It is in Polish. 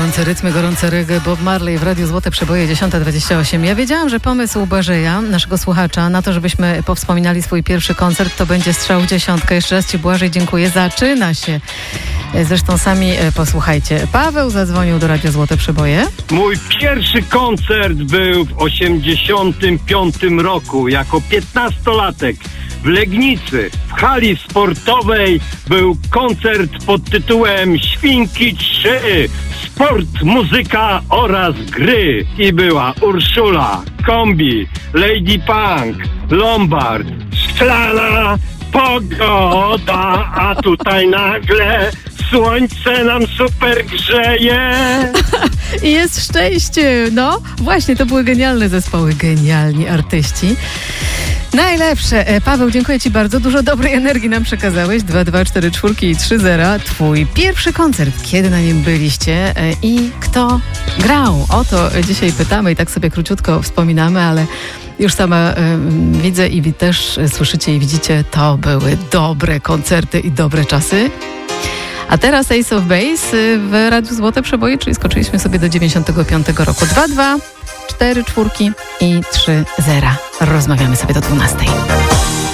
gorące rytmy, gorące reggae, Bob Marley w Radiu Złote Przeboje 10:28. Ja wiedziałam, że pomysł Błażeja, naszego słuchacza, na to, żebyśmy powspominali swój pierwszy koncert, to będzie strzał w dziesiątkę. Jeszcze raz Ci, Błażej, dziękuję. Zaczyna się. Zresztą sami posłuchajcie. Paweł zadzwonił do Radia Złote Przeboje. Mój pierwszy koncert był w 85 roku, jako 15-latek. W Legnicy, w hali sportowej był koncert pod tytułem Świnki 3. Sport, muzyka oraz gry. I była Urszula, Kombi, Lady Punk, Lombard, Szklana pogoda, a tutaj nagle słońce nam super grzeje. I jest szczęście. No, właśnie, to były genialne zespoły, genialni artyści. Najlepsze. Paweł, dziękuję Ci bardzo. Dużo dobrej energii nam przekazałeś. 2244 i 30. Twój pierwszy koncert. Kiedy na nim byliście i kto grał? O to dzisiaj pytamy i tak sobie króciutko wspominamy, ale już sama widzę i też słyszycie i widzicie, to były dobre koncerty i dobre czasy. A teraz Ace of Base w Radiu Złote Przeboje, czyli skoczyliśmy sobie do 95 roku. 2, 2, 4 czwórki i 3 zera. Rozmawiamy sobie do 12.